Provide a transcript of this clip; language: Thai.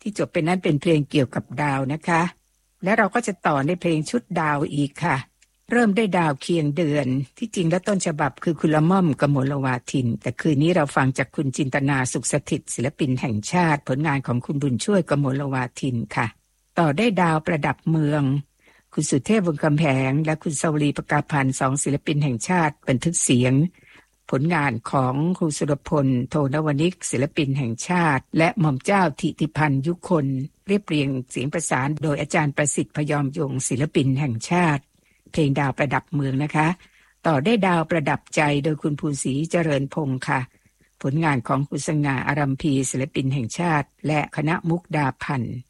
ที่จบไปนั้นเป็นเพลงเกี่ยวกับดาวนะคะและเราก็จะต่อในเพลงชุดดาวอีกค่ะเริ่มด้วยดาวเคียงเดือนที่จริงแล้วต้นฉบับคือคุณละม่อมกมลวาทินแต่คืนนี้เราฟังจากคุณจินตนาสุขสถิตศิลปินแห่งชาติผลงานของคุณบุญช่วยกมลวาทินค่ะต่อได้ดาวประดับเมืองคุณสุเทพวงศ์คำแหงและคุณสวรีประกาพันธ์2ศิลปินแห่งชาติบันทึกเสียงผลงานของครูสุรพลโทนวนิกศิลปินแห่งชาติและหม่อมเจ้าธิติพันธ์ยุคนเรียบเรียงเสียงประสานโดยอาจารย์ประสิทธิ์พยอมยงค์ศิลปินแห่งชาติเพลงดาวประดับเมืองนะคะต่อได้ดาวประดับใจโดยคุณภูศรีเจริญพงศ์ค่ะผลงานของคุณสง่าอารัมพีศิลปินแห่งชาติและคณะมุกดาพันธ์